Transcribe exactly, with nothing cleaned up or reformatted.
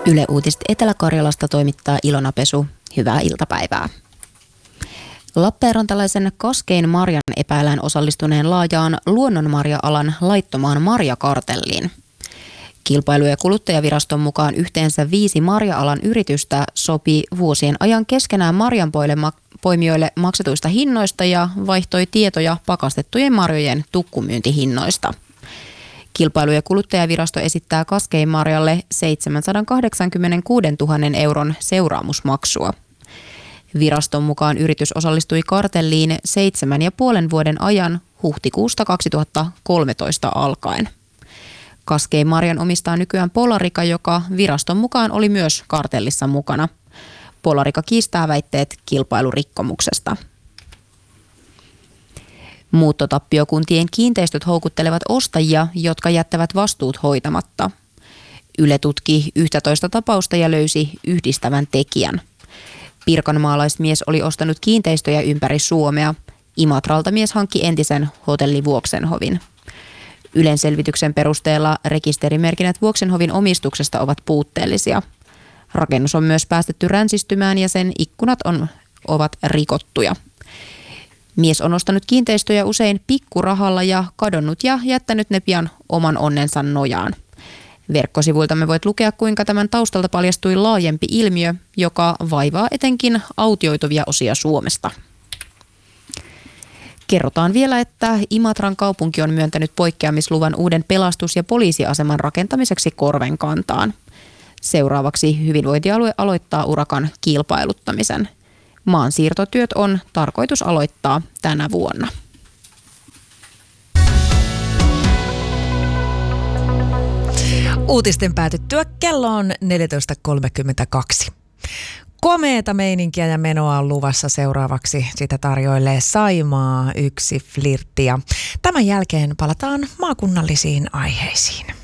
Yle Uutiset Etelä-Karjalasta toimittaa Ilona Pesu. Hyvää iltapäivää. Lappeenrantalaisen Kaskein marjan epäillään osallistuneen laajaan luonnonmarja-alan laittomaan marjakartelliin. Kilpailu- ja kuluttajaviraston mukaan yhteensä viisi marja-alan yritystä sopi vuosien ajan keskenään marjanpoimijoille maksetuista hinnoista ja vaihtoi tietoja pakastettujen marjojen tukkumyyntihinnoista. Kilpailu- ja kuluttajavirasto esittää Kaskein marjalle seitsemänsataakahdeksankymmentäkuusituhatta euron seuraamusmaksua. Viraston mukaan yritys osallistui kartelliin seitsemän ja puolen vuoden ajan huhtikuusta kaksituhattakolmetoista alkaen. Kaskein marjan omistaa nykyään Polarica, joka viraston mukaan oli myös kartellissa mukana. Polarica kiistää väitteet kilpailurikkomuksesta. Muuttotappiokuntien kiinteistöt houkuttelevat ostajia, jotka jättävät vastuut hoitamatta. Yle tutki yksitoista tapausta ja löysi yhdistävän tekijän. Pirkanmaalaismies oli ostanut kiinteistöjä ympäri Suomea. Imatralta mies hankki entisen hotelli Vuoksenhovin. Ylen selvityksen perusteella rekisterimerkinnät Vuoksenhovin omistuksesta ovat puutteellisia. Rakennus on myös päästetty ränsistymään ja sen ikkunat on, ovat rikottuja. Mies on ostanut kiinteistöjä usein pikkurahalla ja kadonnut ja jättänyt ne pian oman onnensa nojaan. Verkkosivuiltamme voit lukea, kuinka tämän taustalta paljastui laajempi ilmiö, joka vaivaa etenkin autioituvia osia Suomesta. Kerrotaan vielä, että Imatran kaupunki on myöntänyt poikkeamisluvan uuden pelastus- ja poliisiaseman rakentamiseksi Korvenkantaan. Seuraavaksi hyvinvointialue aloittaa urakan kilpailuttamisen. Maansiirtotyöt on tarkoitus aloittaa tänä vuonna. Uutisten päätyttyä kello on neljätoista kolmekymmentäkaksi. Komeeta meininkiä ja menoa on luvassa seuraavaksi. Sitä tarjoilee Saimaa yksi flirtti. Tämän jälkeen palataan maakunnallisiin aiheisiin.